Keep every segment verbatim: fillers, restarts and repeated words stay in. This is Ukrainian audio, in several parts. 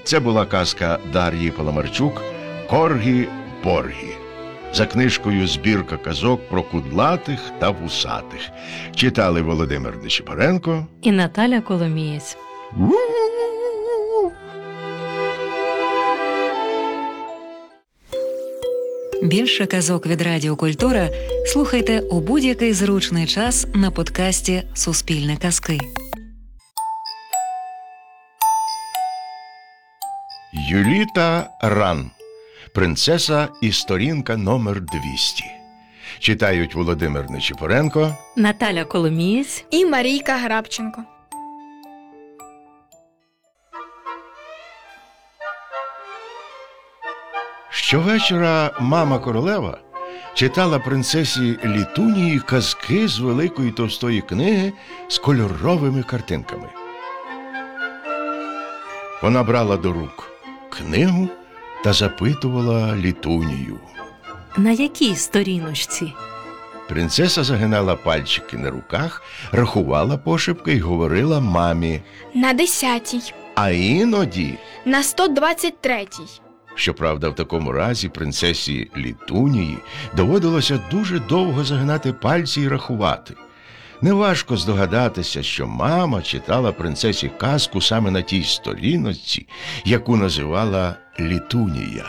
Це була казка Дар'ї Паламарчук «Коргі-Боргі». За книжкою «Збірка казок про кудлатих та вусатих». Читали Володимир Нечипоренко і Наталя Коломієць. Більше казок від Радіо Культура слухайте у будь-який зручний час на подкасті «Суспільне казки». Юліта Ран. Принцеса і сторінка номер двісті. Читають Володимир Нечипоренко, Наталя Коломієць і Марійка Грабченко. Щовечора мама королева читала принцесі Літунії казки з великої товстої книги з кольоровими картинками. Вона брала до рук книгу та запитувала Літунію. На якій сторіночці? Принцеса загинала пальчики на руках, рахувала пошепки й говорила мамі. На десятій. А іноді... На сто двадцять третій. Щоправда, в такому разі принцесі Літунії доводилося дуже довго загинати пальці і рахувати. Неважко здогадатися, що мама читала принцесі казку саме на тій сторіночці, яку називала Літунія.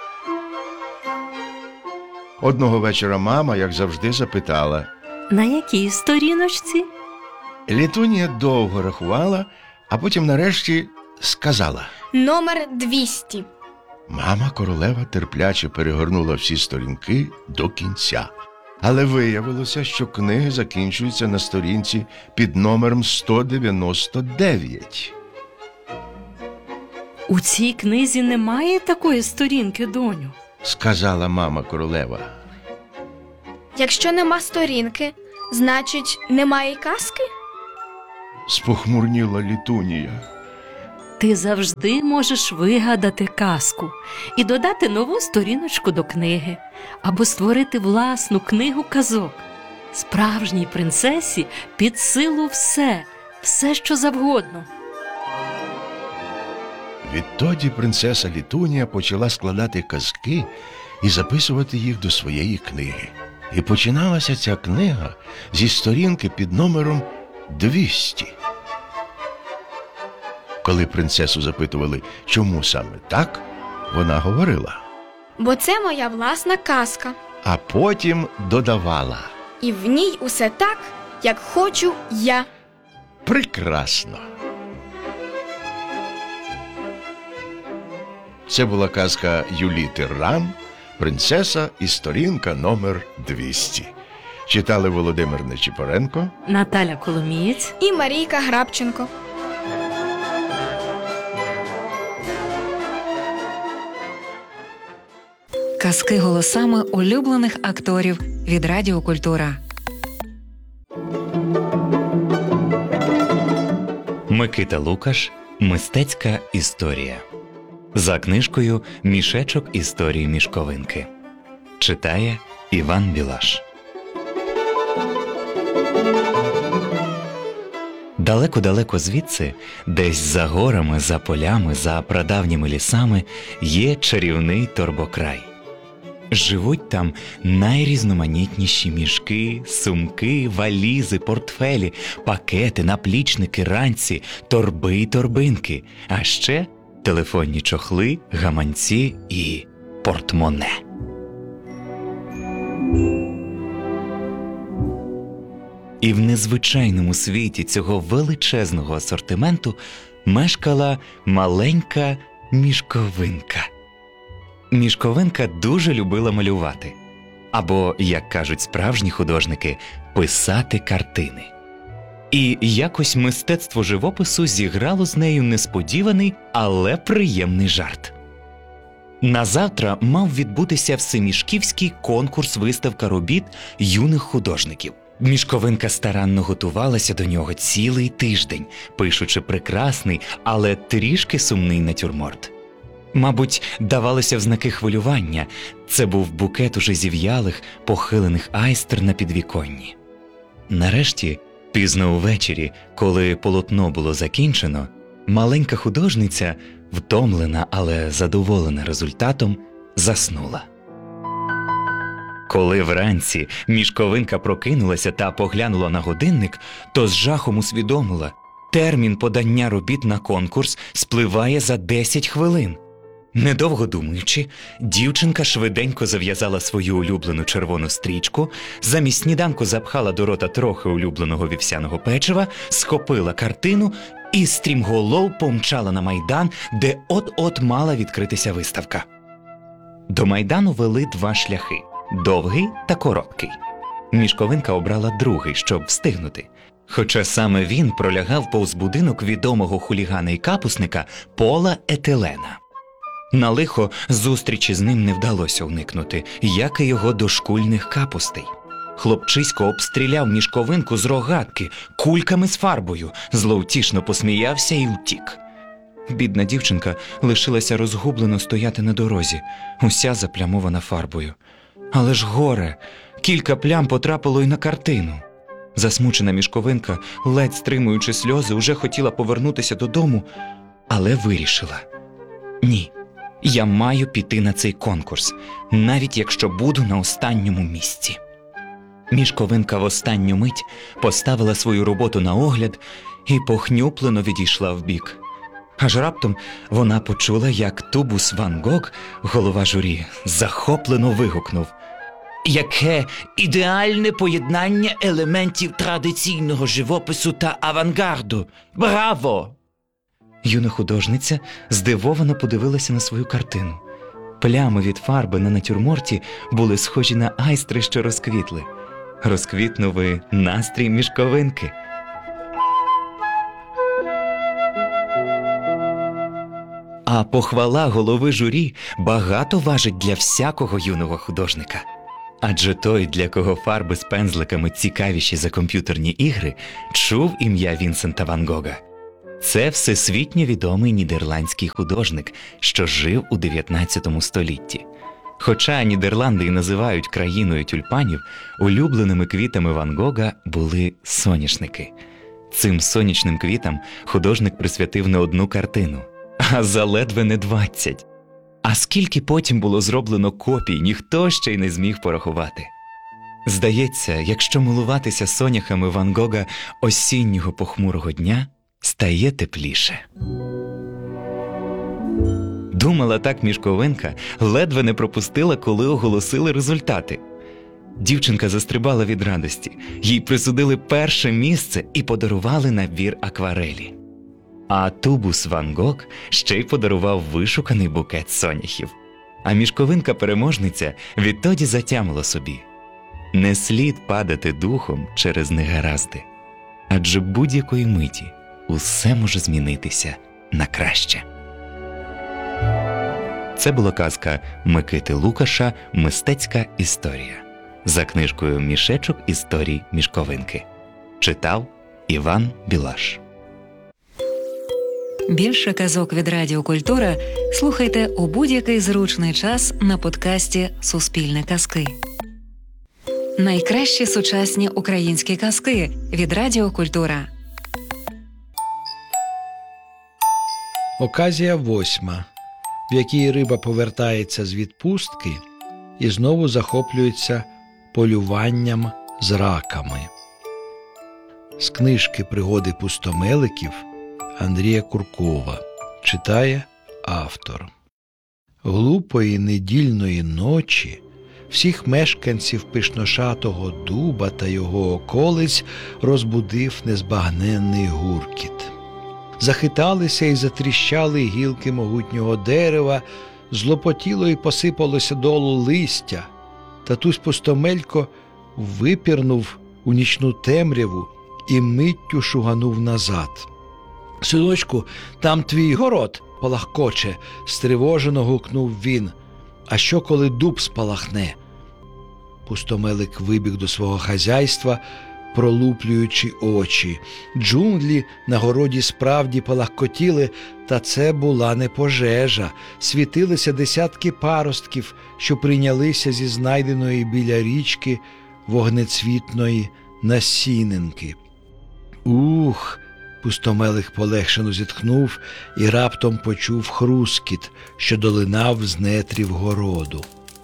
Одного вечора мама, як завжди, запитала. На якій сторіночці? Літунія довго рахувала, а потім нарешті сказала. Номер двісті. Мама королева терпляче перегорнула всі сторінки до кінця. Але виявилося, що книги закінчуються на сторінці під номером сто дев'яносто дев'ять. У цій книзі немає такої сторінки, доню, сказала мама королева. Якщо нема сторінки, значить, немає й казки? Спохмурніла Літунія. Ти завжди можеш вигадати казку і додати нову сторіночку до книги, або створити власну книгу казок. Справжній принцесі під силу все, все, що завгодно. Відтоді принцеса Літунія почала складати казки і записувати їх до своєї книги. І починалася ця книга зі сторінки під номером двісті. Коли принцесу запитували, чому саме так, вона говорила. Бо це моя власна казка. А потім додавала. І в ній усе так, як хочу я. Прекрасно. Це була казка Юліти Ран «Принцеса і сторінка номер двісті». Читали Володимир Нечипоренко, Наталя Коломієць і Марійка Грабченко. Казки голосами улюблених акторів від Радіо Культура. Микита Лукаш. Мистецька історія. За книжкою «Мішечок історії мішковинки». Читає Іван Білаш. Далеко-далеко звідси, десь за горами, за полями, за прадавніми лісами, є чарівний торбокрай. Живуть там найрізноманітніші мішки, сумки, валізи, портфелі, пакети, наплічники, ранці, торби й торбинки, а ще телефонні чохли, гаманці і портмоне. І в незвичайному світі цього величезного асортименту мешкала маленька мішковинка. Мішковинка дуже любила малювати. Або, як кажуть справжні художники, писати картини. І якось мистецтво живопису зіграло з нею несподіваний, але приємний жарт. Назавтра мав відбутися всемішківський конкурс-виставка робіт юних художників. Мішковинка старанно готувалася до нього цілий тиждень, пишучи прекрасний, але трішки сумний натюрморт. Мабуть, давалося в знаки хвилювання. Це був букет уже зів'ялих, похилених айстр на підвіконні. Нарешті, пізно увечері, коли полотно було закінчено, Маленька художниця, втомлена, але задоволена результатом, заснула. Коли вранці Мішковинка прокинулася та поглянула на годинник, то з жахом усвідомила – термін подання робіт на конкурс спливає за десять хвилин. Недовго думаючи, дівчинка швиденько зав'язала свою улюблену червону стрічку, замість сніданку запхала до рота трохи улюбленого вівсяного печива, схопила картину і стрімголов помчала на Майдан, де от-от мала відкритися виставка. До Майдану вели два шляхи – довгий та короткий. Мішковинка обрала другий, щоб встигнути. Хоча саме він пролягав повз будинок відомого хулігана і капусника Пола Етелена. На лихо зустрічі з ним не вдалося уникнути, як і його дошкульних капустей. Хлопчисько обстріляв Мішковинку з рогатки, кульками з фарбою, зловтішно посміявся і утік. Бідна дівчинка лишилася розгублено стояти на дорозі, уся заплямована фарбою. Але ж горе! Кілька плям потрапило й на картину. Засмучена Мішковинка, ледь стримуючи сльози, уже хотіла повернутися додому, але вирішила – ні. Я маю піти на цей конкурс, навіть якщо буду на останньому місці. Мішковинка в останню мить поставила свою роботу на огляд і похнюплено відійшла вбік. Аж раптом вона почула, як Тубус Ван Гог, голова журі, захоплено вигукнув: «Яке ідеальне поєднання елементів традиційного живопису та авангарду! Браво!» Юна художниця здивовано подивилася на свою картину. Плями від фарби на натюрморті були схожі на айстри, що розквітли. Розквітнув і настрій Мішковинки. А похвала голови журі багато важить для всякого юного художника. Адже той, для кого фарби з пензликами цікавіші за комп'ютерні ігри, чув ім'я Вінсента Ван Гога. Це всесвітньо відомий нідерландський художник, що жив у дев'ятнадцятому столітті. Хоча Нідерланди і називають країною тюльпанів, улюбленими квітами Ван Гога були соняшники. Цим сонячним квітам художник присвятив не одну картину, а заледве не двадцять. А скільки потім було зроблено копій, ніхто ще й не зміг порахувати. Здається, якщо милуватися соняхами Ван Гога осіннього похмурого дня, стає тепліше. Думала так Мішковинка, ледве не пропустила, коли оголосили результати. Дівчинка застрибала від радості. Їй присудили перше місце і подарували набір акварелі. А Тубус Ван Гог ще й подарував вишуканий букет соняхів. А Мішковинка-переможниця відтоді затямила собі: не слід падати духом через негаразди, адже будь-якої миті усе може змінитися на краще. Це була казка Микити Лукаша «Мистецька історія» за книжкою «Мішечок історій Мішковинки». Читав Іван Білаш. Більше казок від Радіо Культура слухайте у будь-який зручний час на подкасті «Суспільне казки». Найкращі сучасні українські казки від Радіо Культура. Оказія восьма, в якій риба повертається з відпустки і знову захоплюється полюванням з раками. З книжки «Пригоди пустомеликів» Андрія Куркова. Читає автор. Глупої недільної ночі всіх мешканців Пишношатого Дуба та його околиць розбудив незбагненний гуркіт. Захиталися і затріщали гілки могутнього дерева, злопотіло і посипалося долу листя. Татусь Пустомелько випірнув у нічну темряву і миттю шуганув назад. «Синочку, там твій город палахкоче», – стривожено гукнув він. «А що, коли дуб спалахне?» Пустомелик вибіг до свого хазяйства, пролуплюючи очі. Джунглі на городі справді палахкотіли, та це була не пожежа. Світилися десятки паростків, що прийнялися зі знайденої біля річки вогнецвітної насінинки. «Ух!» Пустомелик полегшено зітхнув і раптом почув хрускіт, що долинав з нетрів городу.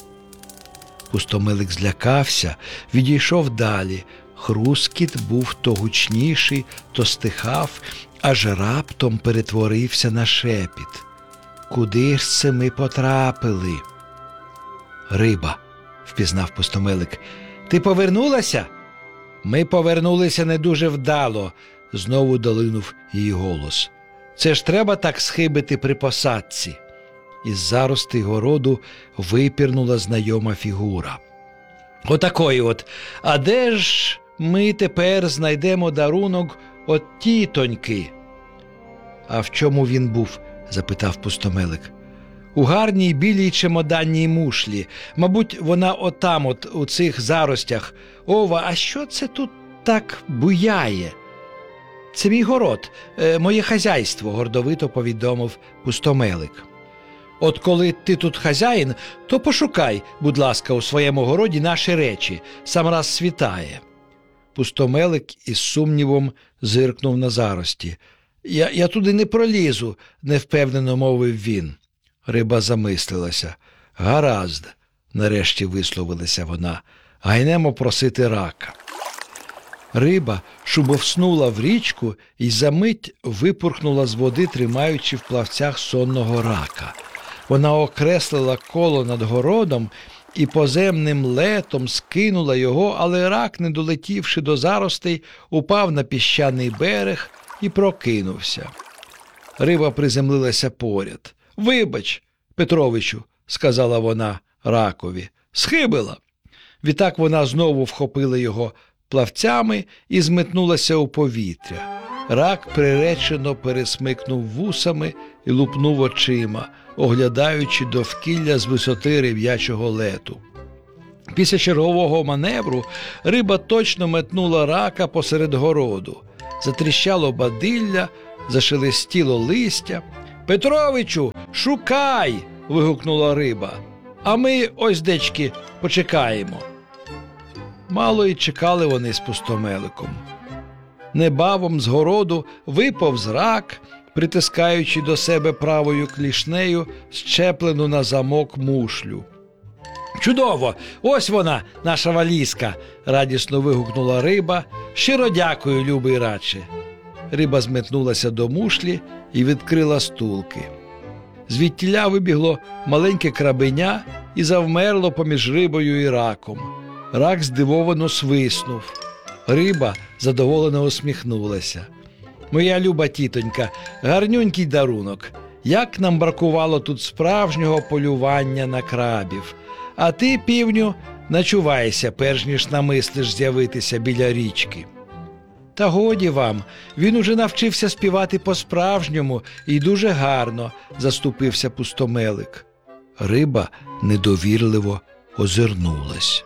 Пустомелик злякався, відійшов далі. Хрускіт був то гучніший, то стихав, аж раптом перетворився на шепіт. «Куди ж це ми потрапили?» «Риба», – впізнав Пустомелик. «Ти повернулася?» «Ми повернулися не дуже вдало», – знову долинув її голос. «Це ж треба так схибити при посадці». Із заростей городу випірнула знайома фігура. «Отакої от. А де ж ми тепер знайдемо дарунок от тітоньки?» «А в чому він був?» – запитав Пустомелик. «У гарній білій чемоданній мушлі. Мабуть, вона отам от у цих заростях. Ова, а що це тут так буяє?» «Це мій город, е, моє хазяйство», – гордовито повідомив Пустомелик. «От коли ти тут хазяїн, то пошукай, будь ласка, у своєму городі наші речі, сам раз світає». Пустомелик із сумнівом зиркнув на зарості. Я, я туди не пролізу», – невпевнено мовив він. Риба замислилася. «Гаразд», – нарешті висловилася вона, – «гайнемо просити рака». Риба шубовснула в річку і за мить випурхнула з води, тримаючи в плавцях сонного рака. Вона окреслила коло над городом і поземним летом скинула його, але рак, не долетівши до заростей, упав на піщаний берег і прокинувся. Риба приземлилася поряд. «Вибач, Петровичу», – сказала вона ракові, – «схибила». Відтак вона знову вхопила його плавцями і зметнулася у повітря. Рак приречено пересмикнув вусами і лупнув очима, оглядаючи довкілля з висоти риб'ячого лету. Після чергового маневру риба точно метнула рака посеред городу. Затріщало бадилля, зашелестіло листя. «Петровичу, шукай!» – вигукнула риба. «А ми, ось дечки, почекаємо». Мало й чекали вони з Пустомеликом. Небавом з городу виповз рак, притискаючи до себе правою клішнею щеплену на замок мушлю. «Чудово! Ось вона, наша валізка!» – радісно вигукнула риба. «Щиро дякую, любий раче!» Риба зметнулася до мушлі і відкрила стулки. Звідтіля вибігло маленьке крабеня і завмерло поміж рибою і раком. Рак здивовано свиснув. Риба задоволено усміхнулася. «Моя люба тітонька, гарнюнький дарунок. Як нам бракувало тут справжнього полювання на крабів. А ти, півню, начувайся, перш ніж намислиш з'явитися біля річки». «Та годі вам, він уже навчився співати по-справжньому і дуже гарно», – заступився Пустомелик. Риба недовірливо озирнулась.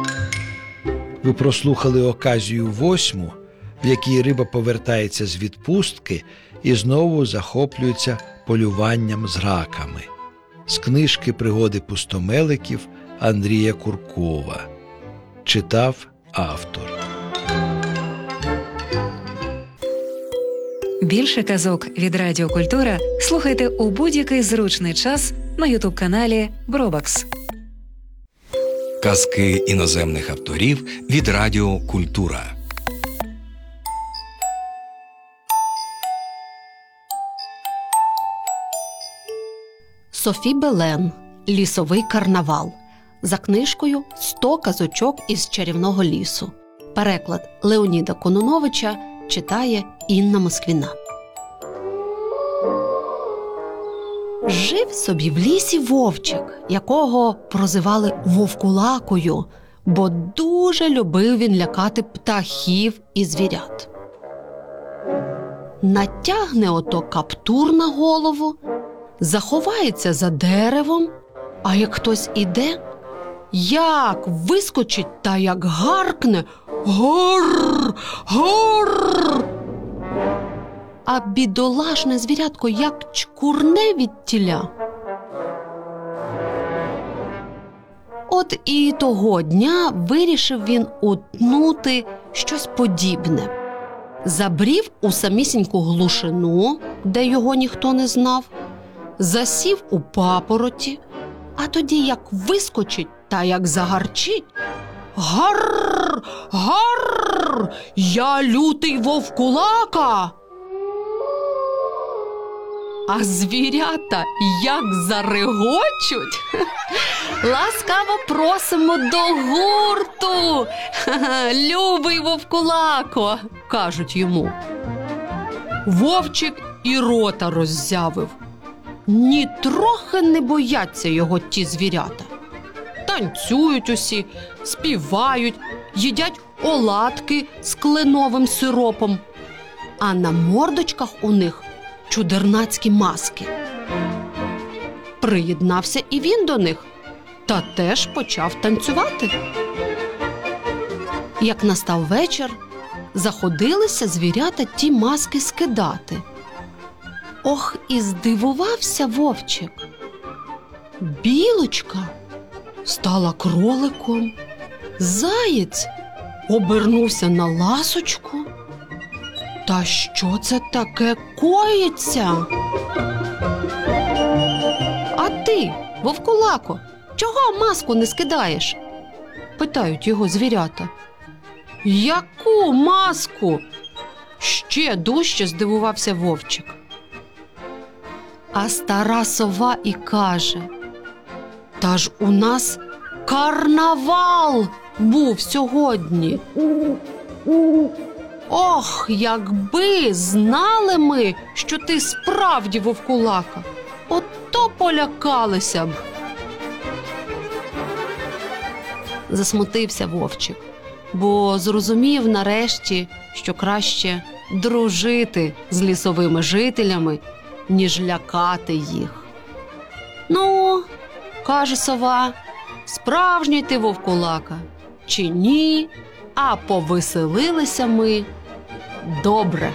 Ви прослухали оказію восьму, в якій риба повертається з відпустки і знову захоплюється полюванням з раками. З книжки «Пригоди пустомеликів» Андрія Куркова. Читав автор. Більше казок від Радіо Культура слухайте у будь-який зручний час на ютуб-каналі Бробакс. Казки іноземних авторів від Радіо Культура. Софі Белен. Лісовий карнавал. За книжкою «сто казочок із чарівного лісу». Переклад Леоніда Кононовича читає Інна Москвіна. Жив собі в лісі вовчик, якого прозивали Вовкулакою, бо дуже любив він лякати птахів і звірят. Натягне ото каптур на голову, заховається за деревом, а як хтось іде, як вискочить та як гаркне «Гор! Гор!». А бідолашне звірятко як чкурне від тіля. От і того дня вирішив він утнути щось подібне. забрів у самісіньку глушину, де його ніхто не знав, засів у папороті, а тоді як вискочить та як загарчить: «Гарр! Гарр! Я лютий вовкулака!» А звірята як зарегочуть. «Ласкаво просимо до гурту, ха-ха, любий вовкулако!» – кажуть йому. Вовчик і рота роззявив. Ні трохи не бояться його ті звірята. Танцюють усі, співають, їдять оладки з кленовим сиропом, а на мордочках у них чудернацькі маски. Приєднався і він до них, та теж почав танцювати. Як настав вечір, заходилися звірята ті маски скидати. Ох, і здивувався вовчик. Білочка стала кроликом, заєць обернувся на ласочку. Та що це таке коїться? А ти, вовкулако, чого маску не скидаєш? Питають його звірята. Яку маску? Ще дужче здивувався вовчик. А стара сова і каже: та ж у нас карнавал був сьогодні. Ох, якби знали ми, що ти справді вовкулака, ото полякалися б. Засмутився вовчик, бо зрозумів нарешті, що краще дружити з лісовими жителями, ніж лякати їх. Ну, каже сова, справжній ти вовкулака чи ні, а повеселилися ми добре.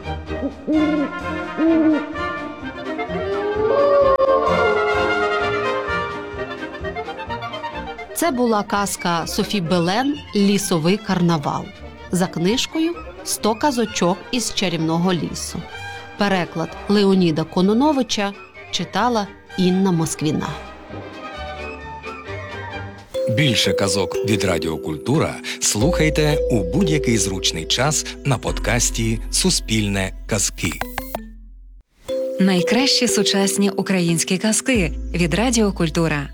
Це була казка Софі Белен «Лісовий карнавал» за книжкою «Сто казочок із чарівного лісу». Переклад Леоніда Кононовича читала Інна Москвіна. Більше казок від Радіо Культура слухайте у будь-який зручний час на подкасті «Суспільне казки». Найкращі сучасні українські казки від Радіо Культура.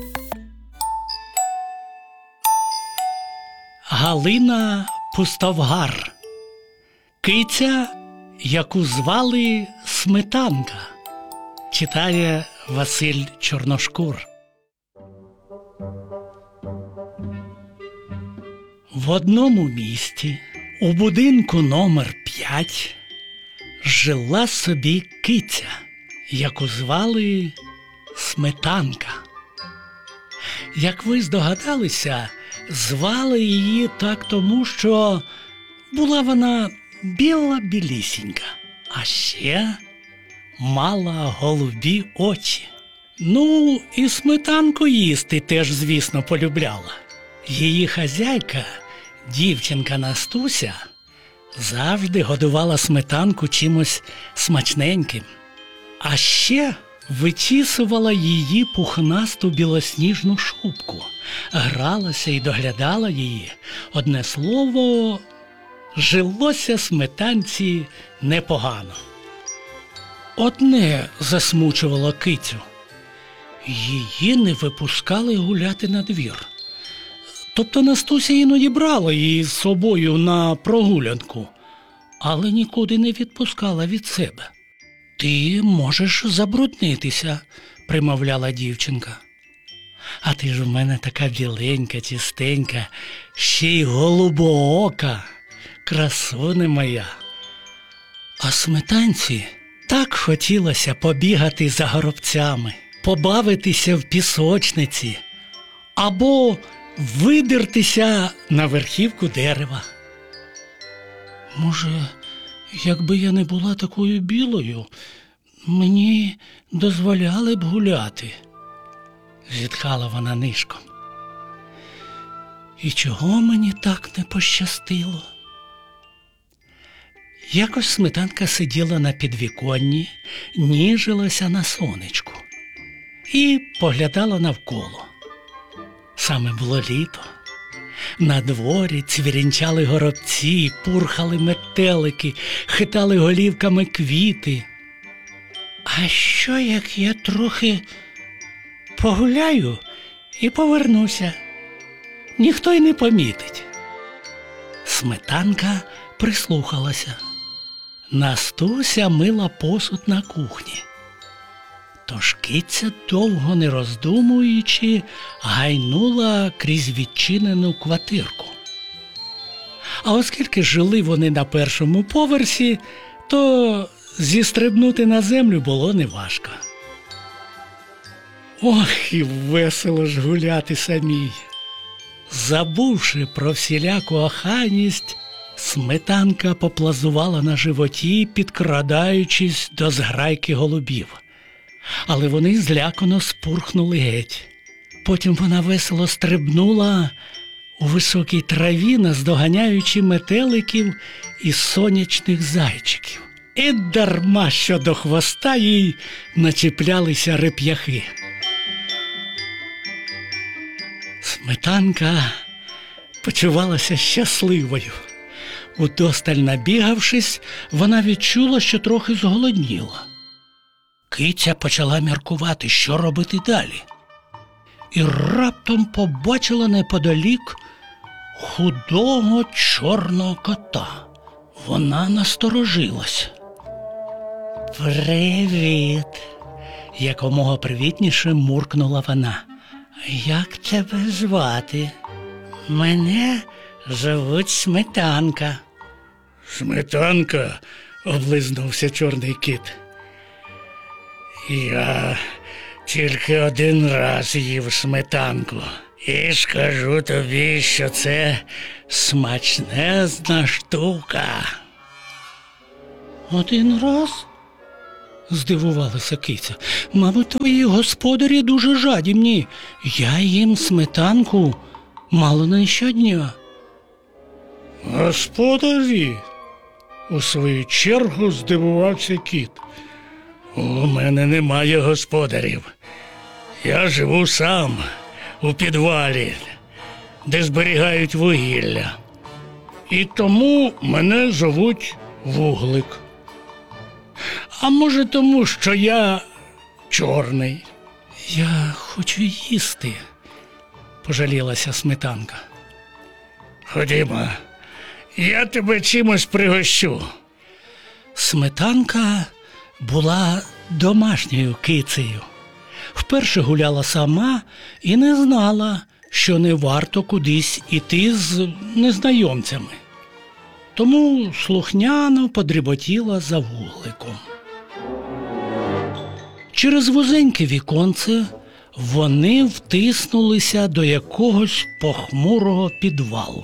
Галина Пустовгар. Киця, яку звали Сметанка. Читає Василь Чорношкур. В одному місті, у будинку номер п'ять, жила собі киця, яку звали Сметанка. Як ви здогадалися, звали її так тому, що була вона біла-білісінька, а ще мала голубі очі. Ну, і сметанку їсти теж, звісно, полюбляла. Її хазяйка, дівчинка Настуся, завжди годувала сметанку чимось смачненьким. А ще вичісувала її пухнасту білосніжну шубку, гралася і доглядала її. Одне слово, жилося сметанці непогано. Одне засмучувало кицю. Її не випускали гуляти на двір. Тобто Настуся іноді брала її з собою на прогулянку, але нікуди не відпускала від себе. «Ти можеш забруднитися», – примовляла дівчинка. «А ти ж у мене така біленька, чистенька, ще й голубоока, красуне моя». А сметанці так хотілося побігати за горобцями, побавитися в пісочниці або видертися на верхівку дерева. «Може, якби я не була такою білою, мені дозволяли б гуляти», – зітхала вона нишком. «І чого мені так не пощастило?» Якось Сметанка сиділа на підвіконні, ніжилася на сонечку і поглядала навколо. Саме було літо. На дворі цвірінчали горобці, пурхали метелики, хитали голівками квіти. А що, як я трохи погуляю і повернуся? Ніхто й не помітить. Сметанка прислухалася. Настуся мила посуд на кухні. Тож киця, довго не роздумуючи, гайнула крізь відчинену квартирку. А оскільки жили вони на першому поверсі, то зістрибнути на землю було неважко. Ох, і весело ж гуляти самій. Забувши про всіляку охайність, Сметанка поплазувала на животі, підкрадаючись до зграйки голубів. Але вони злякано спурхнули геть. Потім вона весело стрибнула у високій траві, наздоганяючи метеликів і сонячних зайчиків. І дарма, що до хвоста їй начіплялися реп'яхи. Сметанка почувалася щасливою. Удосталь набігавшись, вона відчула, що трохи зголодніла. Киця почала міркувати, що робити далі. І раптом побачила неподалік худого чорного кота. Вона насторожилась. «Привіт!» – якомога привітніше муркнула вона. «Як тебе звати?» «Мене звуть Сметанка». «Сметанка?» – облизнувся чорний кіт. «Я тільки один раз їв сметанку. І скажу тобі, що це смачнезна штука». «Один раз?» – здивувалася киця. «Мабуть, твої господарі дуже жадібні. Я їм сметанку мало не щодня». «Господарі?» – у свою чергу здивувався кіт. «У мене немає господарів. Я живу сам у підвалі, де зберігають вугілля. І тому мене зовуть Вуглик. А може тому, що я чорний?» «Я хочу їсти», – пожалілася Сметанка. «Ходімо, я тебе чимось пригощу». Сметанка була домашньою кицею. Вперше гуляла сама і не знала, що не варто кудись іти з незнайомцями. Тому слухняно подріботіла за Вугликом. Через вузеньке віконце вони втиснулися до якогось похмурого підвалу.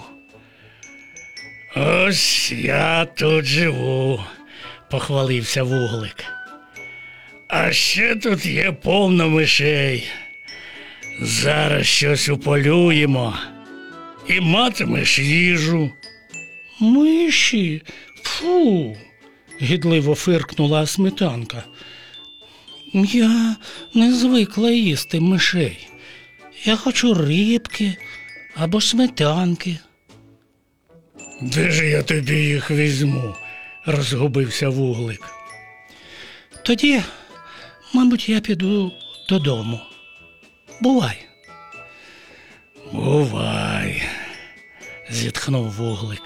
«Ось я тут живу», – похвалився Вуглик. «А ще тут є повно мишей. Зараз щось уполюємо і матимеш їжу». «Миші? Фу!» – гідливо фиркнула Сметанка. «Я не звикла їсти мишей. Я хочу рибки або сметанки». «Де ж я тобі їх візьму?» – розгубився Вуглик. «Тоді, мабуть, я піду додому. Бувай». «Бувай», – зітхнув Вуглик.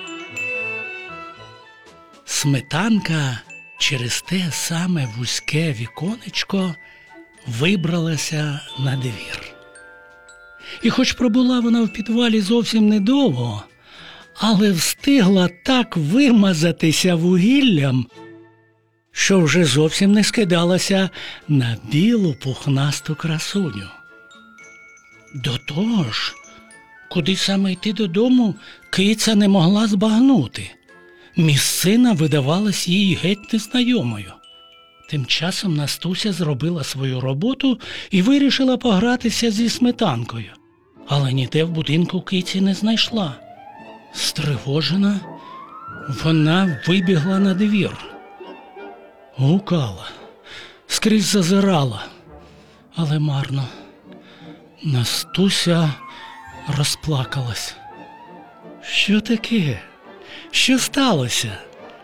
Сметанка через те саме вузьке віконечко вибралася на двір. І хоч пробула вона в підвалі зовсім недовго, але встигла так вимазатися вугіллям, що вже зовсім не скидалася на білу пухнасту красуню. До того ж, куди саме йти додому, киця не могла збагнути. Місцина видавалась їй геть незнайомою. Тим часом Настуся зробила свою роботу і вирішила погратися зі Сметанкою. Але ніде в будинку киці не знайшла. Стривожена, Вона вибігла на двір. Гукала, скрізь зазирала, але марно. Настуся розплакалась. Що таке? Що сталося?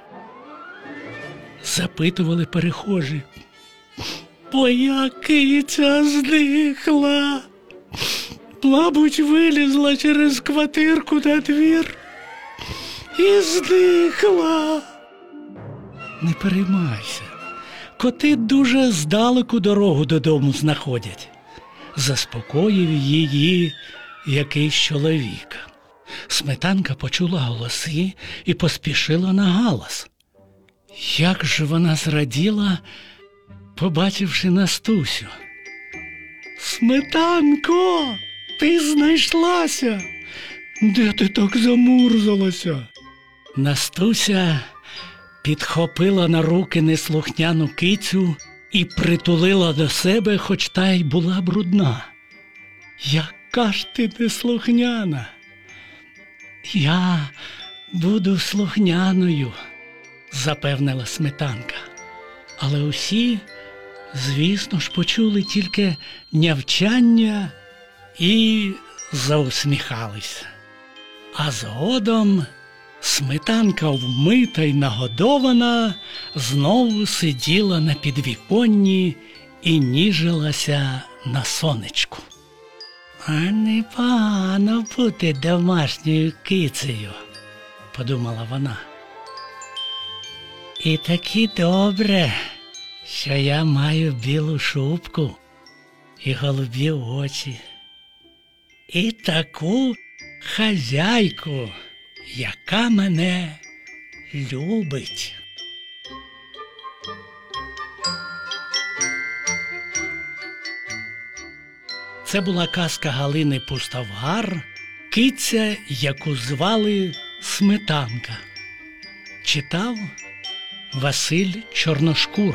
Запитували перехожі. Моя киця здихла. Мабуть, вилізла через квартирку на двір і здихла. Не переймайся. Коти дуже здалеку дорогу додому знаходять. Заспокоїв її якийсь чоловік. Сметанка почула голоси і поспішила на галас. Як же вона зраділа, побачивши Настусю. «Сметанко, ти знайшлася! Де ти так замурзалася?» Настуся підхопила на руки неслухняну кицю і притулила до себе, хоч та й була брудна. «Яка ж ти неслухняна!» «Я буду слухняною», – запевнила Сметанка. Але усі, звісно ж, почули тільки нявчання і заусміхалися. А згодом Сметанка, вмита й нагодована, знову сиділа на підвіконні і ніжилася на сонечку. «А непогано бути домашньою кицею», – подумала вона. «І таки добре, що я маю білу шубку і голубі очі, і таку хазяйку, яка мене любить». Це була казка Галини Пустовгар «Киця, яку звали Сметанка». Читав Василь Чорношкур.